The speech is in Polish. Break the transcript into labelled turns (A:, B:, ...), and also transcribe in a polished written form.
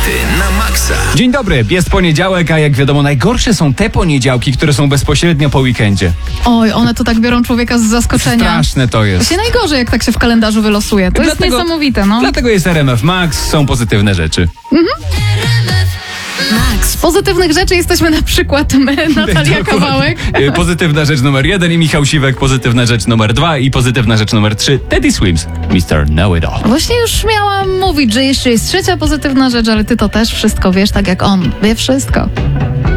A: Hity na maksa.
B: Dzień dobry, jest poniedziałek, a jak wiadomo najgorsze są te poniedziałki, które są bezpośrednio po weekendzie.
C: Oj, one to tak biorą człowieka z zaskoczenia.
B: Straszne to jest.
C: Właśnie najgorzej, jak tak się w kalendarzu wylosuje. To jest niesamowite, no.
B: Dlatego jest RMF Max, są pozytywne rzeczy.
C: Z pozytywnych rzeczy jesteśmy na przykład my, Natalia Kawałek.
B: Pozytywna rzecz numer 1 i Michał Siwek, pozytywna rzecz numer 2 i pozytywna rzecz numer 3 Teddy Swims, Mr. Know It All.
C: Właśnie już miałam mówić, że jeszcze jest trzecia pozytywna rzecz, ale ty to też wszystko wiesz, tak jak on wie wszystko.